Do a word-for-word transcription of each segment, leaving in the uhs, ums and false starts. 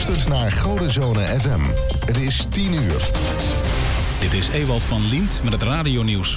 luistert naar Godenzone F M. Het is tien uur. Dit is Ewald van Liemt met het radionieuws.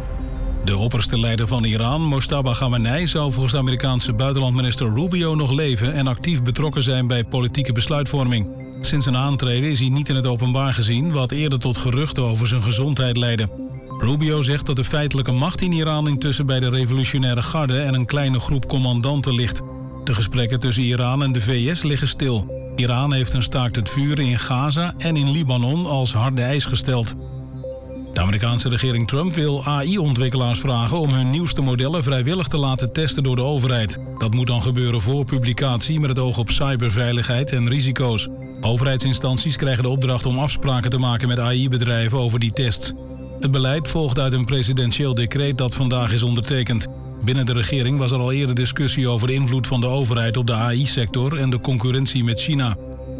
De opperste leider van Iran, Mojtaba Khamenei, zou volgens de Amerikaanse buitenlandminister Rubio nog leven en actief betrokken zijn bij politieke besluitvorming. Sinds zijn aantreden is hij niet in het openbaar gezien, wat eerder tot geruchten over zijn gezondheid leidde. Rubio zegt dat de feitelijke macht in Iran intussen bij de revolutionaire garde en een kleine groep commandanten ligt. De gesprekken tussen Iran en de V S liggen stil. Iran heeft een staakt het vuren in Gaza en in Libanon als harde eis gesteld. De Amerikaanse regering Trump wil A I-ontwikkelaars vragen om hun nieuwste modellen vrijwillig te laten testen door de overheid. Dat moet dan gebeuren voor publicatie met het oog op cyberveiligheid en risico's. Overheidsinstanties krijgen de opdracht om afspraken te maken met A I-bedrijven over die tests. Het beleid volgt uit een presidentieel decreet dat vandaag is ondertekend. Binnen de regering was er al eerder discussie over de invloed van de overheid op de A I-sector en de concurrentie met China.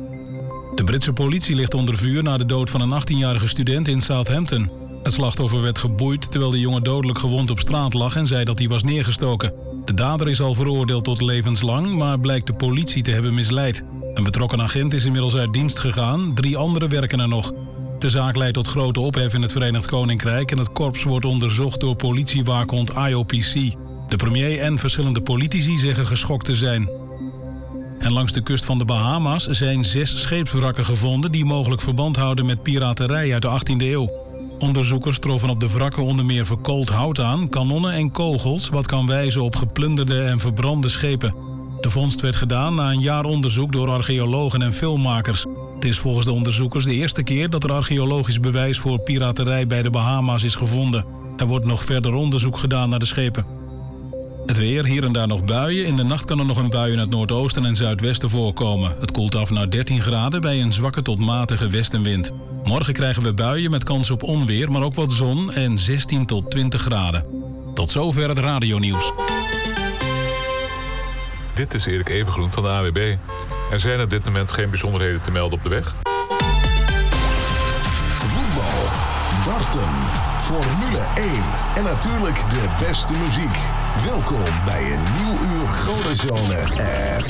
De Britse politie ligt onder vuur na de dood van een achttienjarige student in Southampton. Het slachtoffer werd geboeid terwijl de jongen dodelijk gewond op straat lag en zei dat hij was neergestoken. De dader is al veroordeeld tot levenslang, maar blijkt de politie te hebben misleid. Een betrokken agent is inmiddels uit dienst gegaan, drie anderen werken er nog. De zaak leidt tot grote ophef in het Verenigd Koninkrijk en het korps wordt onderzocht door politiewaakhond I O P C. De premier en verschillende politici zeggen geschokt te zijn. En langs de kust van de Bahama's zijn zes scheepswrakken gevonden die mogelijk verband houden met piraterij uit de achttiende eeuw. Onderzoekers troffen op de wrakken onder meer verkoold hout aan, kanonnen en kogels, wat kan wijzen op geplunderde en verbrande schepen. De vondst werd gedaan na een jaar onderzoek door archeologen en filmmakers. Het is volgens de onderzoekers de eerste keer dat er archeologisch bewijs voor piraterij bij de Bahama's is gevonden. Er wordt nog verder onderzoek gedaan naar de schepen. Het weer, hier en daar nog buien. In de nacht kan er nog een bui in het noordoosten en zuidwesten voorkomen. Het koelt af naar dertien graden bij een zwakke tot matige westenwind. Morgen krijgen we buien met kans op onweer, maar ook wat zon en zestien tot twintig graden. Tot zover het radionieuws. Dit is Erik Evengroen van de A W B. Er zijn op dit moment geen bijzonderheden te melden op de weg. Voetbal, darten, Formule één en natuurlijk de beste muziek. Welkom bij een nieuw uur Godenzone F